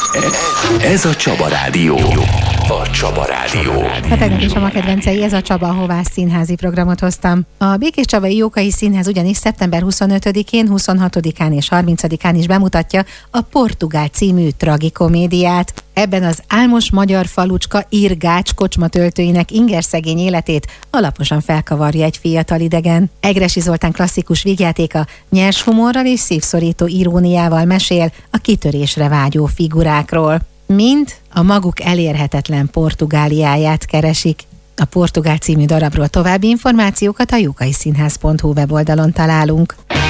Ez a Csaba Rádió. A Csaba Rádió. A tegnap is a ma kedvencei, ez a Csaba Hovás színházi programot hoztam. A Békéscsabai Jókai Színház ugyanis szeptember 25-én, 26-án és 30-án is bemutatja a Portugál című tragikomédiát. Ebben az álmos magyar falucska Irgács kocsmatöltőinek ingerszegény életét alaposan felkavarja egy fiatal idegen. Egressy Zoltán klasszikus vígjátéka nyers humorral és szívszorító iróniával mesél a kitörésre vágyó figurákról. Mind a maguk elérhetetlen Portugáliáját keresik. A Portugál című darabról további információkat a jókaiszínház.hu weboldalon találunk.